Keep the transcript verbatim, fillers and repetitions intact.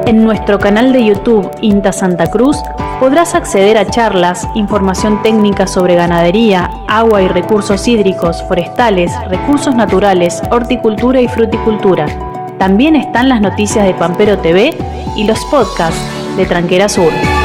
En nuestro canal de YouTube INTA Santa Cruz podrás acceder a charlas, información técnica sobre ganadería, agua y recursos hídricos, forestales, recursos naturales, horticultura y fruticultura. También están las noticias de Pampero T V y los podcasts de Tranquera Sur.